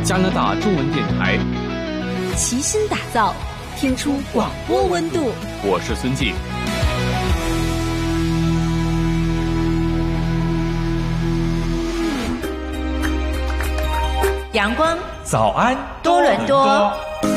加拿大中文电台， 齐心打造，听出广播温度。 我是孙静。 阳光， 早安， 多伦多。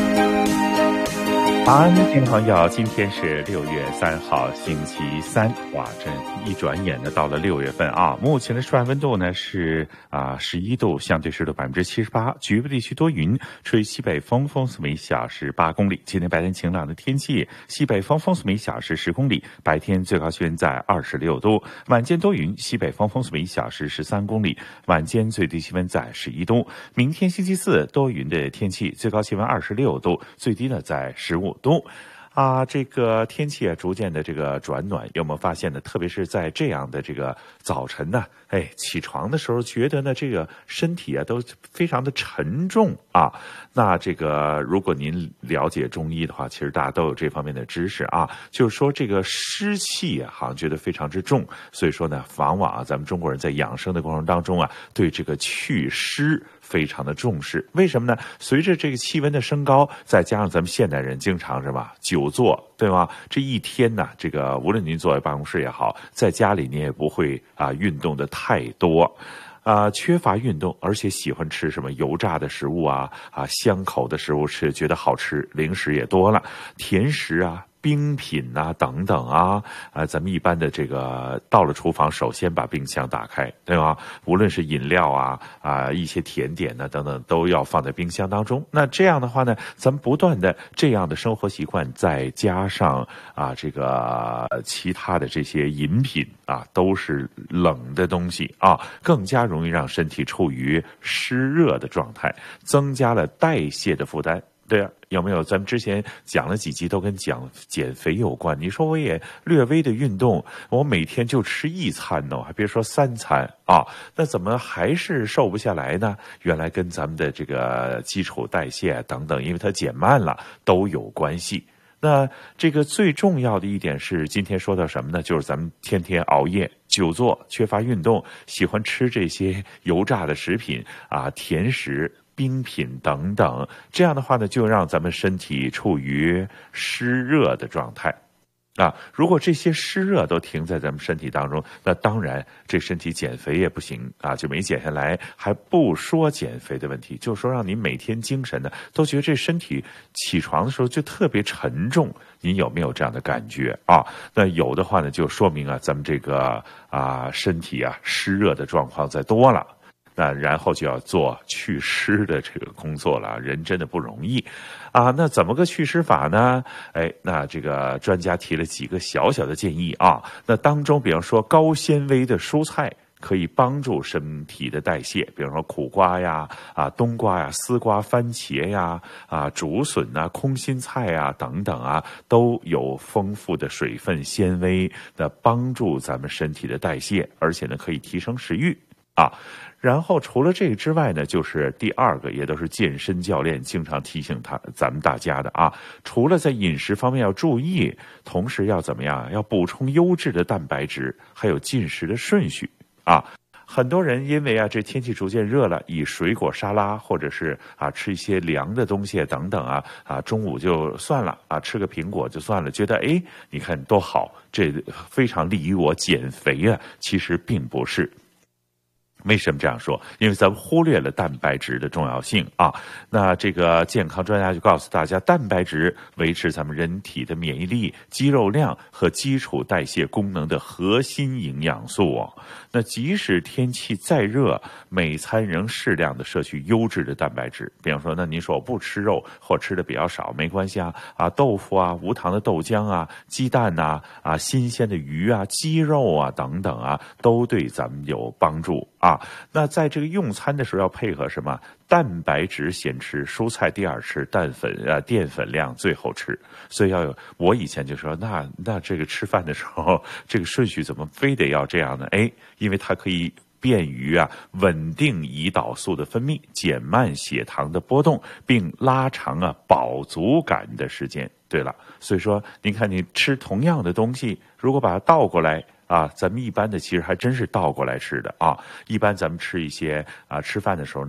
安，听众朋友，今天是6月3号，星期三。哇，这一转眼呢，到了6月份啊。目前的室外温度呢是11度，相对湿度78%，局部地区多云，吹西北风，风速每小时8公里。今天白天晴朗的天气，西北风，风速每小时10公里，白天最高气温在26度，晚间多云，西北风，风速每小时13公里，晚间最低气温在11度。明天星期四多云的天气，最高气温26度，最低呢在15度。这个天气啊，逐渐的这个转暖，有没有发现呢？特别是在这样的这个早晨呢，起床的时候觉得呢，这个身体啊都非常的沉重啊。那这个如果您了解中医的话，其实大家都有这方面的知识啊，就是说这个湿气啊，好像觉得非常之重，所以说呢，往往啊，咱们中国人在养生的过程当中啊，对这个祛湿非常的重视。为什么呢？随着这个气温的升高，再加上咱们现代人经常是吧，久坐，对吗？这一天呢，这个无论您坐在办公室也好，在家里您也不会运动的太多。缺乏运动，而且喜欢吃什么油炸的食物香口的食物吃，觉得好吃，零食也多了，甜食冰品等等咱们一般的这个到了厨房，首先把冰箱打开，对吧？无论是饮料一些甜点等等，都要放在冰箱当中。那这样的话呢，咱们不断的这样的生活习惯，再加上这个其他的这些饮品都是冷的东西更加容易让身体处于湿热的状态，增加了代谢的负担。对有没有？咱们之前讲了几集都跟讲减肥有关。你说我也略微的运动，我每天就吃1餐呢，还别说3餐那怎么还是瘦不下来呢？原来跟咱们的这个基础代谢等等，因为它减慢了都有关系。那这个最重要的一点是，今天说到什么呢？就是咱们天天熬夜、久坐、缺乏运动，喜欢吃这些油炸的食品甜食、冰品等等，这样的话呢，就让咱们身体处于湿热的状态如果这些湿热都停在咱们身体当中，那当然这身体减肥也不行就没减下来。还不说减肥的问题，就是说让你每天精神呢都觉得这身体起床的时候就特别沉重。您有没有这样的感觉那有的话呢，就说明咱们这个身体湿热的状况再多了。那然后就要做祛湿的这个工作了，人真的不容易那怎么个祛湿法呢？那这个专家提了几个小小的建议那当中比方说高纤维的蔬菜可以帮助身体的代谢，比方说苦瓜冬瓜丝瓜、番茄竹笋空心菜等等都有丰富的水分纤维的帮助咱们身体的代谢，而且呢可以提升食欲然后除了这个之外呢，就是第二个，也都是健身教练经常提醒咱们大家的除了在饮食方面要注意，同时要怎么样？要补充优质的蛋白质，还有进食的顺序很多人因为这天气逐渐热了，以水果沙拉或者是吃一些凉的东西等等中午就算了吃个苹果就算了，觉得你看多好，这非常利于我减肥其实并不是。为什么这样说？因为咱们忽略了蛋白质的重要性那这个健康专家就告诉大家，蛋白质维持咱们人体的免疫力、肌肉量和基础代谢功能的核心营养素那即使天气再热，每餐仍适量的摄取优质的蛋白质。比方说，那您说我不吃肉或吃的比较少，没关系豆腐无糖的豆浆鸡蛋新鲜的鱼鸡肉等等都对咱们有帮助那在这个用餐的时候要配合什么？蛋白质先吃，蔬菜第二吃，淀粉量最后吃。所以我以前就说，那这个吃饭的时候，这个顺序怎么非得要这样呢？因为它可以便于稳定胰岛素的分泌，减慢血糖的波动，并拉长饱足感的时间。对了，所以说您看，你吃同样的东西，如果把它倒过来咱们一般的其实还真是倒过来吃的一般咱们吃一些吃饭的时候